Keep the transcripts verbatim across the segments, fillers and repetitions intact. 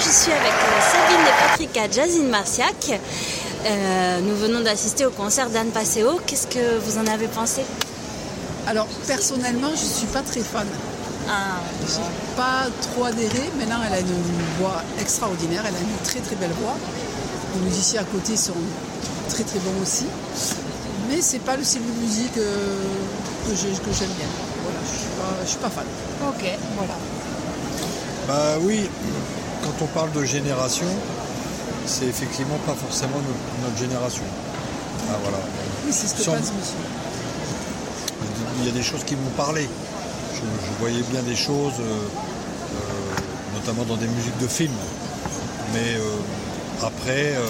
je suis avec Sabine et Patrick à Jazz in Marciac. Euh, nous venons d'assister au concert d'Anne Passeo. Qu'est-ce que vous en avez pensé? Alors, personnellement, je ne suis pas très fan. Ah, Je n'ai pas trop adhéré. Maintenant, elle a une voix extraordinaire. Elle a une très très belle voix. Les musiciens à côté sont très très bons aussi. Mais c'est pas le style de musique euh, que, je, que j'aime bien. Voilà, je ne suis, pas, suis pas fan. ok. Voilà. Bah oui, quand on parle de génération, c'est effectivement pas forcément notre, notre génération. Ah, voilà. Oui, c'est ce que Si on- pense monsieur. Il y a des choses qui m'ont parlé. Je, je voyais bien des choses, euh, euh, notamment dans des musiques de films. Mais euh, après, euh,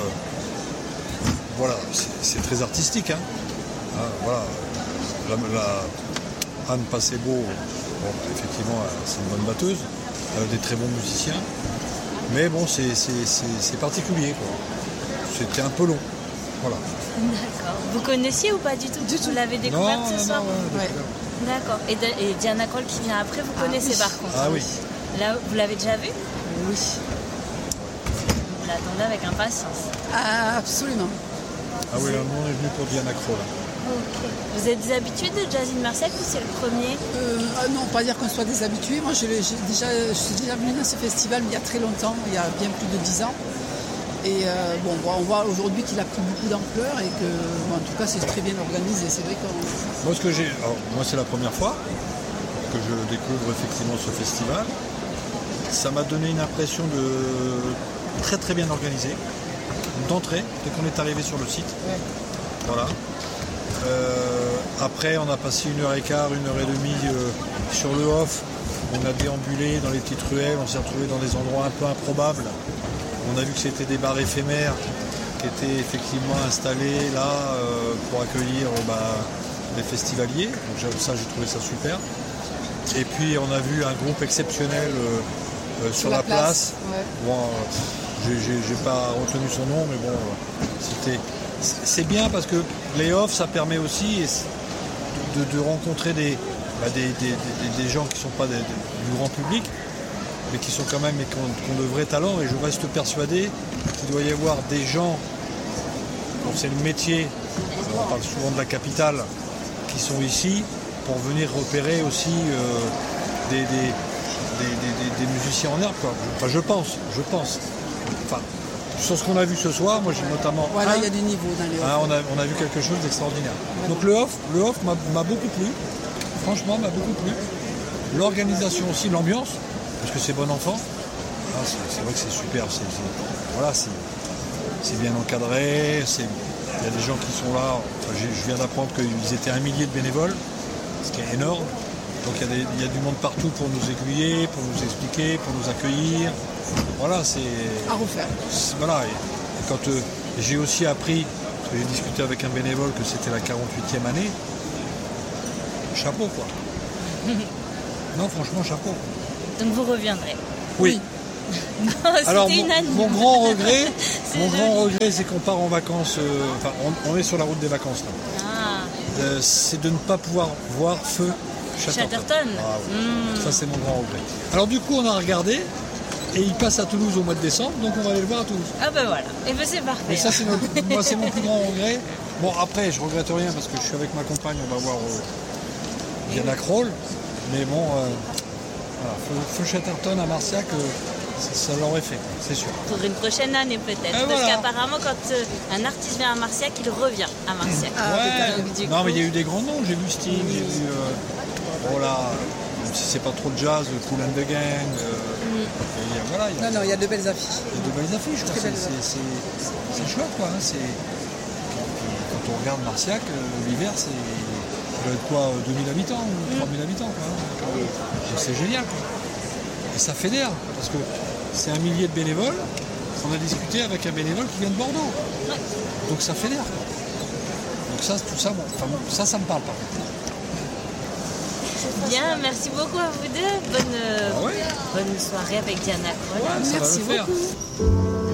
voilà, c'est, c'est très artistique. Hein. Ah, voilà. La, la Anne Passebo, bon, bah, effectivement, c'est une bonne batteuse, elle a des très bons musiciens. Mais bon, c'est, c'est, c'est, c'est particulier, quoi. C'était un peu long. Voilà. D'accord. Vous connaissiez ou pas du tout? Du tout. Vous l'avez découvert Non, ce non, soir? non, ouais, Ouais. D'accord. Et, de- et Diana Krall qui vient après, vous Ah connaissez oui. par contre? Ah oui. Là, vous l'avez déjà vu? Oui. Vous l'attendez avec impatience. Ah, absolument. Ah oui, là, nous, on est venu pour Diana Krall. Ok. Vous êtes des habitués de Jazz in Marciac ou c'est le premier? Euh, ah non, pas dire qu'on soit des habitués. Moi, je, l'ai- j'ai déjà, je suis déjà venue dans ce festival mais il y a très longtemps, il y a bien plus de dix ans. Et euh, bon, on voit aujourd'hui qu'il a pris beaucoup d'ampleur et que, bon, en tout cas, c'est très bien organisé. C'est vrai qu'on... Moi, ce que j'ai, alors, moi, c'est la première fois que je découvre effectivement ce festival. Ça m'a donné une impression de très très bien organisé, d'entrée dès qu'on est arrivé sur le site. Ouais. Voilà. Euh, après, on a passé une heure et quart, une heure et demie euh, sur le off. On a déambulé dans les petites ruelles, on s'est retrouvé dans des endroits un peu improbables. On a vu que c'était des bars éphémères qui étaient effectivement installés là euh, pour accueillir euh, bah, les festivaliers. Donc j'ai- ça, j'ai trouvé ça super. Et puis on a vu un groupe exceptionnel euh, euh, sur la, place. Ouais. Bon, euh, j'ai- j'ai j'ai pas retenu son nom, mais bon, euh, c'était, c'est c'est bien parce que les off, ça permet aussi et c'est- de, de rencontrer des, bah, des, des- des- des gens qui ne sont pas des- des- du grand public, mais qui sont quand même et qui ont, qui ont de vrais talents. Et je reste persuadé qu'il doit y avoir des gens dont c'est le métier, on parle souvent de la capitale, qui sont ici pour venir repérer aussi euh, des, des, des- des- des- des musiciens en herbe, quoi. Enfin, je pense, je pense. Enfin, sur ce qu'on a vu ce soir, moi j'ai notamment. Voilà, un- il y a du niveau dans les ah, on, a, on a vu quelque chose d'extraordinaire. Donc le off, le off m'a, m'a beaucoup plu. Franchement, m'a beaucoup plu. L'organisation aussi, l'ambiance, parce que c'est bon enfant. Ah, c'est, c'est vrai que c'est super. C'est, c'est- voilà, c'est, c'est bien encadré. C'est, il y a des gens qui sont là. Enfin, j'ai- je viens d'apprendre qu'ils étaient un millier de bénévoles, ce qui est énorme. Donc il y, a des- il y a du monde partout pour nous aiguiller, pour nous expliquer, pour nous accueillir. Voilà, c'est. à refaire. C'est- Voilà, et, et quand euh, j'ai aussi appris, parce que j'ai discuté avec un bénévole, que c'était la quarante-huitième année, chapeau quoi. Non, franchement, chapeau. Donc vous reviendrez. Oui. Non, c'était Alors, une mon, année. mon grand regret, C'est mon joli. grand regret, c'est qu'on part en vacances, euh, enfin, on, on est sur la route des vacances là. Ah, Euh, c'est de ne pas pouvoir voir Feu Chatterton. Chatterton. Ah, ouais. Hmm. Ça, c'est mon grand regret. Alors, du coup, on a regardé, et il passe à Toulouse au mois de décembre, donc on va aller le voir à Toulouse. Ah ben voilà. Et ben c'est parfait. Et ça, c'est mon- moi, c'est mon plus grand regret. Bon, après, je regrette rien parce que je suis avec ma compagne, on va voir euh, Diana Krall. Mais bon, euh, voilà, Feu, Feu Chatterton à Marciac, euh, ça, ça l'aurait fait, c'est sûr. Pour une prochaine année peut-être. Et Parce voilà. qu'apparemment quand euh, un artiste vient à Marciac, il revient à Marciac. Ah, Ouais. donc, du Non, coup- mais il y a eu des grands noms. J'ai vu Sting, j'ai vu. Euh, oh là, même si c'est pas trop de jazz, Kool and the Gang. euh, et il y a- voilà, il y a, Non, non, il y a de belles affiches. il y a de belles affiches. quoi. Très C'est, belles c'est, c'est- c'est chouette, quoi. hein. C'est, quand on regarde Marciac, euh, l'hiver, c'est. Ça doit être quoi, deux mille habitants ou trois mille habitants, quoi. hein. Donc, euh, c'est génial, quoi. Et ça fédère, parce que c'est un millier de bénévoles. On a discuté avec un bénévole qui vient de Bordeaux. Donc ça fédère, quoi. Donc ça, tout ça, bon, enfin, bon, ça, ça me parle pas. Bien, merci beaucoup à vous deux. Bonne, euh, Ah ouais. bonne soirée avec Diana Krall. Ça va Merci le faire. beaucoup.